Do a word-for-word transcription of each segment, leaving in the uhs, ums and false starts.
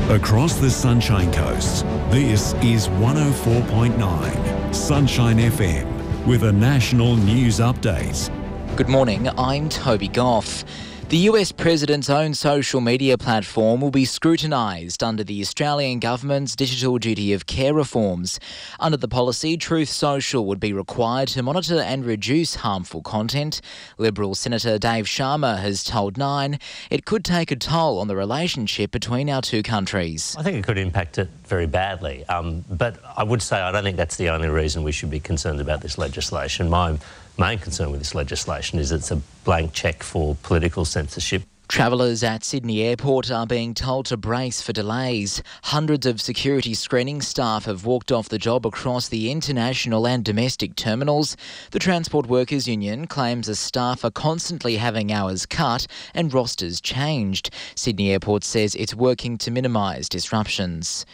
Across the Sunshine Coast, this is one oh four point nine Sunshine F M with a national news update. Good morning, I'm Toby Goff. The U S President's own social media platform will be scrutinised under the Australian government's digital duty of care reforms. Under the policy, Truth Social would be required to monitor and reduce harmful content. Liberal Senator Dave Sharma has told Nine it could take a toll on the relationship between our two countries. I think it could impact it very badly, um, but I would say I don't think that's the only reason we should be concerned about this legislation. My main concern with this legislation is it's a blank cheque for political censorship. Travellers at Sydney Airport are being told to brace for delays. Hundreds of security screening staff have walked off the job across the international and domestic terminals. The Transport Workers Union claims the staff are constantly having hours cut and rosters changed. Sydney Airport says it's working to minimise disruptions.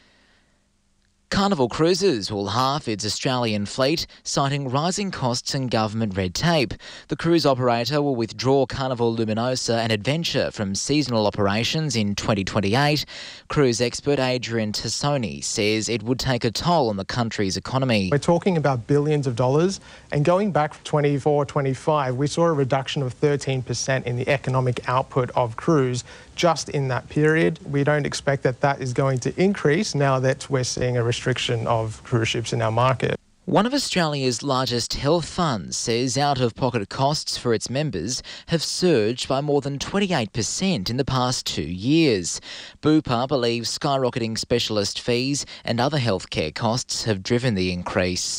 Carnival Cruises will halve its Australian fleet, citing rising costs and government red tape. The cruise operator will withdraw Carnival Luminosa and Adventure from seasonal operations in twenty twenty-eight. Cruise expert Adrian Tassoni says it would take a toll on the country's economy. We're talking about billions of dollars, and going back twenty-four twenty-five, we saw a reduction of thirteen percent in the economic output of cruise just in that period. We don't expect that that is going to increase now that we're seeing a restriction of cruise ships in our market. One of Australia's largest health funds says out-of-pocket costs for its members have surged by more than twenty-eight percent in the past two years. Bupa believes skyrocketing specialist fees and other healthcare costs have driven the increase.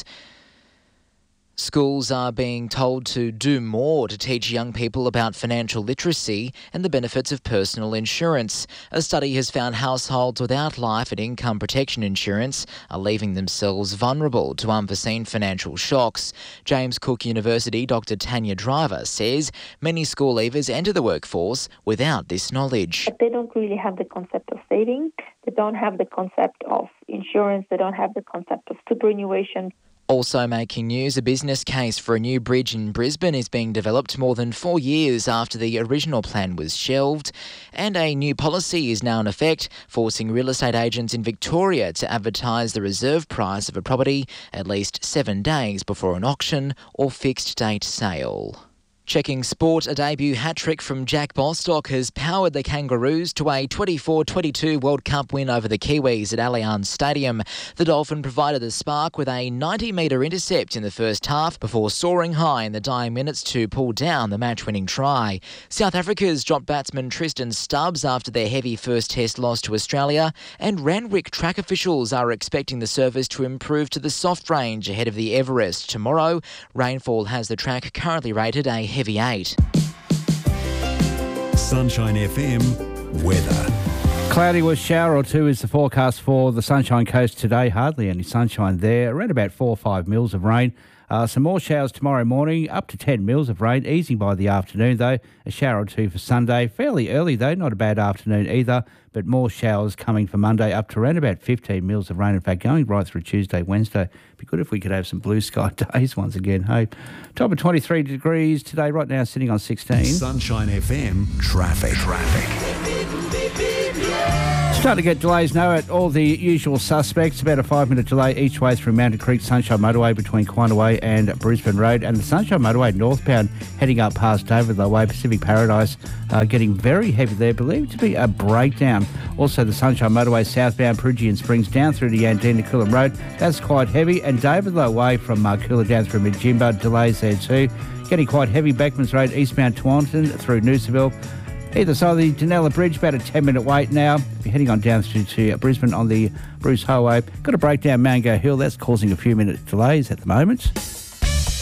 Schools are being told to do more to teach young people about financial literacy and the benefits of personal insurance. A study has found households without life and income protection insurance are leaving themselves vulnerable to unforeseen financial shocks. James Cook University Doctor Tanya Driver says many school leavers enter the workforce without this knowledge. But they don't really have the concept of saving, they don't have the concept of insurance, they don't have the concept of superannuation. Also making news, a business case for a new bridge in Brisbane is being developed more than four years after the original plan was shelved. And a new policy is now in effect, forcing real estate agents in Victoria to advertise the reserve price of a property at least seven days before an auction or fixed date sale. Checking sport, a debut hat-trick from Jack Bostock has powered the Kangaroos to a twenty-four twenty-two World Cup win over the Kiwis at Allianz Stadium. The Dolphin provided the spark with a ninety metre intercept in the first half before soaring high in the dying minutes to pull down the match-winning try. South Africa's dropped batsman Tristan Stubbs after their heavy first test loss to Australia, and Randwick track officials are expecting the surface to improve to the soft range ahead of the Everest tomorrow. Rainfall has the track currently rated a heavy eight. Sunshine F M weather. Cloudy with shower or two is the forecast for the Sunshine Coast today. Hardly any sunshine there. Around about four or five mils of rain. Uh, some more showers tomorrow morning, up to ten mils of rain, easing by the afternoon though. A shower or two for Sunday. Fairly early though, not a bad afternoon either, but more showers coming for Monday, up to around about fifteen mils of rain. In fact, going right through Tuesday, Wednesday. Be good if we could have some blue sky days once again. Hey, top of twenty-three degrees today, right now sitting on sixteen. Sunshine F M traffic. Traffic. Starting to get delays now at all the usual suspects. About a five-minute delay each way through Mountain Creek Sunshine Motorway between Quinaway and Brisbane Road, and the Sunshine Motorway northbound heading up past David Way, Pacific Paradise, uh, getting very heavy there. Believed to be a breakdown. Also the Sunshine Motorway southbound Peregian Springs down through to Yandina Coolum Road. That's quite heavy, and David Way from uh, Coolah down through Midjimba, delays there too. Getting quite heavy. Beckmans Road eastbound Taunton through Noosaville. Either side of the Dunella Bridge, about a ten-minute wait now. If you're heading on down through to Brisbane on the Bruce Highway, got a breakdown Mango Hill. That's causing a few minute delays at the moment.